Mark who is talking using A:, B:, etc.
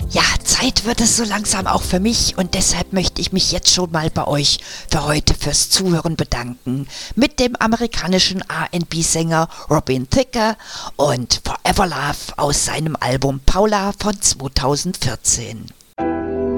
A: Ja, Zeit wird es so langsam auch für mich und deshalb möchte ich mich jetzt schon mal bei euch für heute fürs Zuhören bedanken mit dem amerikanischen R&B-Sänger Robin Thicke und Forever Love aus seinem Album Paula von 2014.